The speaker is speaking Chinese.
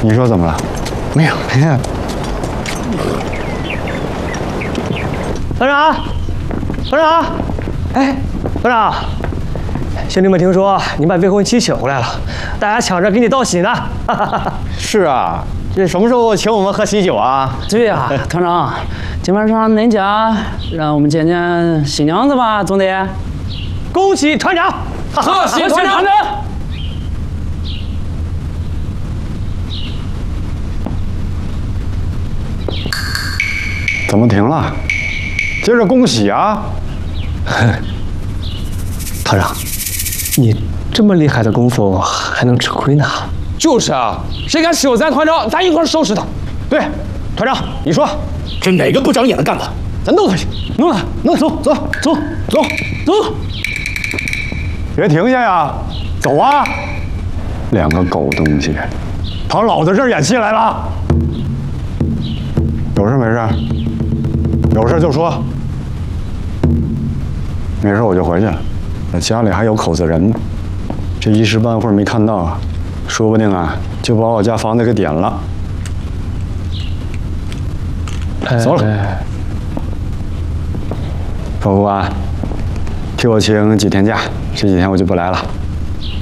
你说怎么了？ 没有，没有。 团长，团长，哎，团长，兄弟们听说你把未婚妻请回来了，大家抢着给你道喜呢。 是啊，这什么时候请我们喝喜酒啊？ 对呀、团长，今晚上恁家让我们见见新娘子吧，总得。 恭喜团长！ 贺喜团长！ 怎么停了？接着恭喜啊！ 团长，你这么厉害的功夫还能吃亏呢？ 就是啊，谁敢欺负咱团长，咱一块儿收拾他。 对，团长，你说这哪个不长眼的干部？ 咱弄他去，弄他，弄走走走走走，别停下呀！走啊！两个狗东西，跑老子这儿演戏来了！有事没事？有事就说。没事我就回去了。那家里还有口子人，这一时半会儿没看到，说不定啊就把我家房子给点了。走了。伯父啊，替我请几天假，这几天我就不来了。